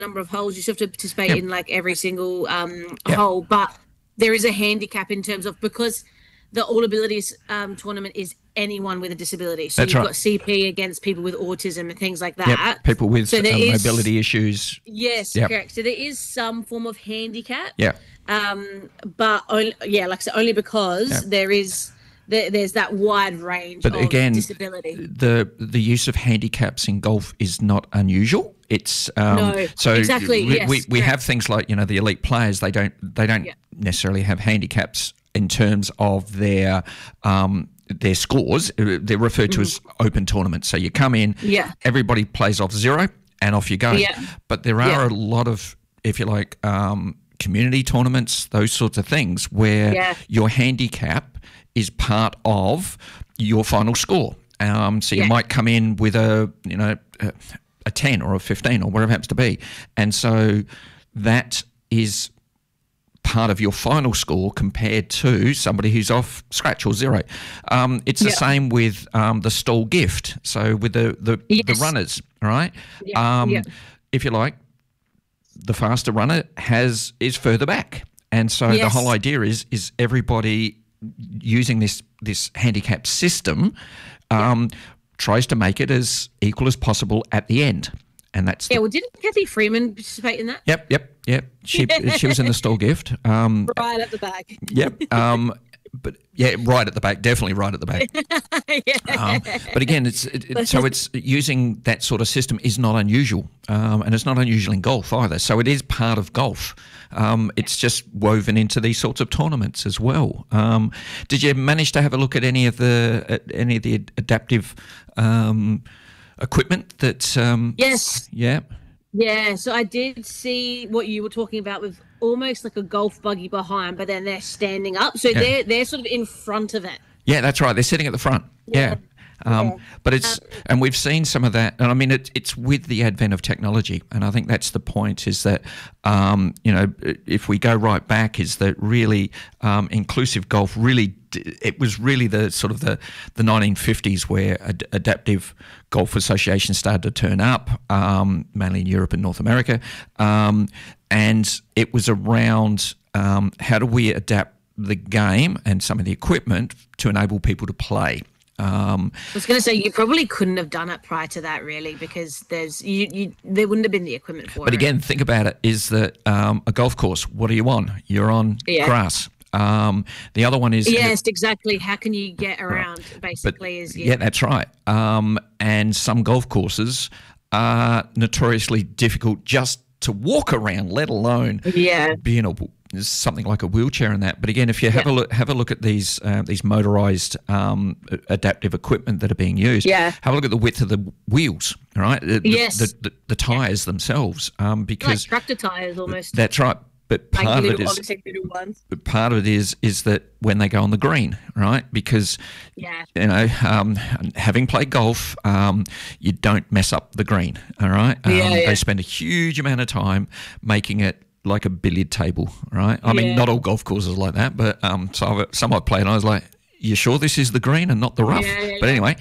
number of holes. You still have to participate Yep. in like every single Yep. hole, but there is a handicap in terms of because the All Abilities tournament is anyone with a disability. So That's you've right. got CP against people with autism and things like Yep. that. People with So there is mobility issues. yes, Yep. correct. So there is some form of handicap. Yeah. But only, yeah, like I said, only because Yep. there's that wide range But of again, disability. the use of handicaps in golf is not unusual. It's No, so exactly, we, yes, we correct. have things like the elite players. They don't Yeah. necessarily have handicaps in terms of their scores. They're referred to as open tournaments. So you come in, Yeah. everybody plays off zero, and off you go. Yeah. But there are Yeah. a lot of, if you like, community tournaments, those sorts of things, where Yeah. your handicap is part of your final score. So you Yeah. might come in with a 10 or a 15 or whatever it happens to be. And so that is part of your final score compared to somebody who's off scratch or zero. It's the Yeah. same with the stall gift. So with the Yes. runners, right? Yeah. Yeah. If you like, the faster runner is further back. And so the Yes. whole idea is everybody using this handicap system tries to make it as equal as possible at the end. And that's Yeah, well, didn't Kathy Freeman participate in that? Yep. She was in the stall gift. Right at the back. Yep. But yeah, right at the back, definitely right at the back. But again, so it's using that sort of system is not unusual, and it's not unusual in golf either. So it is part of golf. It's just woven into these sorts of tournaments as well. Did you manage to have a look at any of the adaptive equipment that? Yes. Yeah. Yeah, so I did see what you were talking about with almost like a golf buggy behind, but then they're standing up. So they're sort of in front of it. Yeah, that's right. They're sitting at the front. Yeah. But and we've seen some of that, and I mean it's with the advent of technology, and I think that's the point. Is that if we go right back, is that really inclusive golf really it was really the sort of the 1950s where adaptive golf associations started to turn up, mainly in Europe and North America, and it was around how do we adapt the game and some of the equipment to enable people to play. I was going to say you probably couldn't have done it prior to that, really, because there wouldn't have been the equipment for it. But again, think about it: is that a golf course? What are you on? You're on grass. The other one is yes, exactly. How can you get around? Basically, yeah, that's right. And some golf courses are notoriously difficult just to walk around, let alone be in something like a wheelchair and that. But again, if you have a look at these motorized adaptive equipment that are being used, have a look at the width of the wheels, right? The tires themselves, because like tractor tires almost. That's right. But part of it is obviously little ones. But part of it is that when they go on the green, right? Because having played golf, you don't mess up the green, all right? They spend a huge amount of time making it like a billiard table, right? I mean, not all golf courses are like that, but some I've played, and I was like, you sure this is the green and not the rough? But anyway,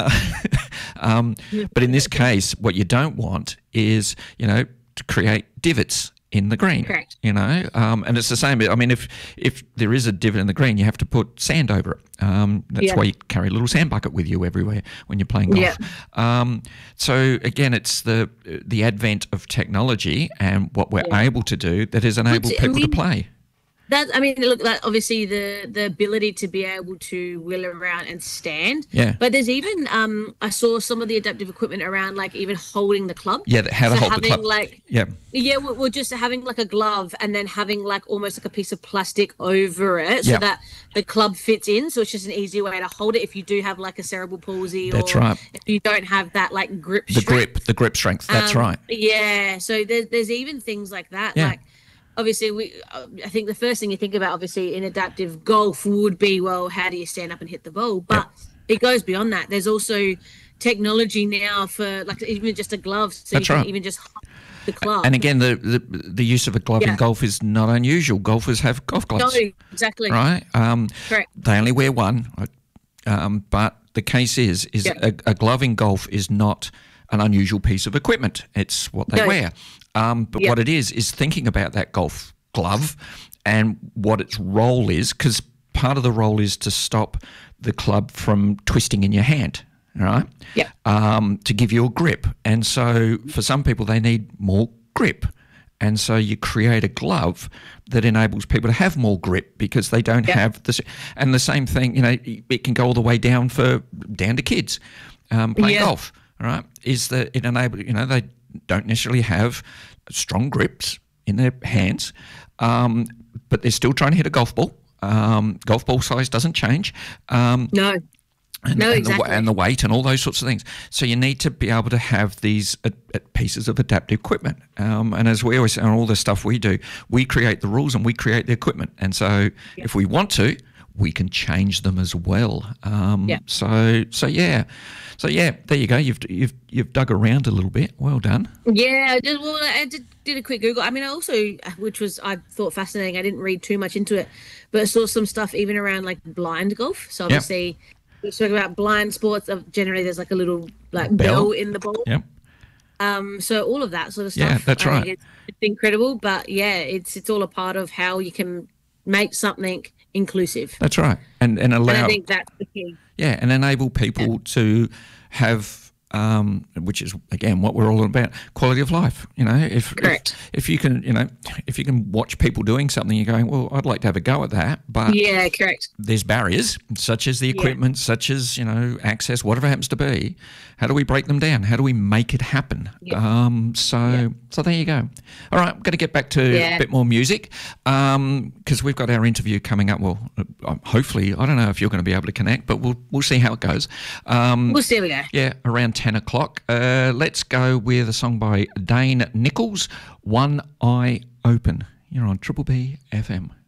but in this case, what you don't want is, to create divots in the green. Correct. And it's the same. I mean, if there is a divot in the green, you have to put sand over it. That's why you carry a little sand bucket with you everywhere when you're playing golf. So again, it's the advent of technology and what we're able to do that has enabled people to play. Look, that obviously the ability to be able to wheel around and stand. Yeah. But there's even I saw some of the adaptive equipment around, like even holding the club. Yeah, how to hold the club. We're just having like a glove and then having like almost like a piece of plastic over it so that the club fits in. So it's just an easy way to hold it if you do have like a cerebral palsy. That's or right. If you don't have that like grip strength. The grip strength. That's right. Yeah. So there's even things like that. Yeah. Like, obviously, I think the first thing you think about, obviously, in adaptive golf would be, well, how do you stand up and hit the ball? But it goes beyond that. There's also technology now for, like, even just a glove, so That's you can right. even just hold the club. And again, the use of a glove in golf is not unusual. Golfers have golf gloves. No, exactly. Right? Correct. They only wear one, but the case is a glove in golf is not an unusual piece of equipment. It's what they wear. But what it is thinking about that golf glove and what its role is, because part of the role is to stop the club from twisting in your hand, right? Yeah. To give you a grip. And so for some people, they need more grip. And so you create a glove that enables people to have more grip because they don't have this. And the same thing, it can go all the way down to kids playing golf, right? Is that it enables, they don't necessarily have strong grips in their hands, but they're still trying to hit a golf ball. Golf ball size doesn't change. No. Exactly. And the weight and all those sorts of things. So you need to be able to have these pieces of adaptive equipment. And as we always say, on all the stuff we do, we create the rules and we create the equipment. And so if we want to, we can change them as well. So there you go. You've dug around a little bit. Well done. Yeah, I did a quick Google. I mean, I also, which was I thought fascinating. I didn't read too much into it, but I saw some stuff even around like blind golf. So obviously. We spoke about blind sports. Generally, there's like a little bell in the ball. Yep. So all of that sort of stuff. Yeah, that's right. It's incredible, but it's all a part of how you can make something inclusive. That's right, and allow. And I think that's the key. Yeah, and enable people to have. Which is again what we're all about, quality of life. If you can watch people doing something, you're going, well, I'd like to have a go at that, but correct. There's barriers such as the equipment, such as access, whatever it happens to be. How do we break them down? How do we make it happen? So there you go. All right, I'm going to get back to a bit more music because we've got our interview coming up. Well, hopefully, I don't know if you're going to be able to connect, but we'll see how it goes. We'll see how we go. Yeah, around 10 o'clock. Let's go with a song by Dane Nichols, One Eye Open. You're on Triple B FM.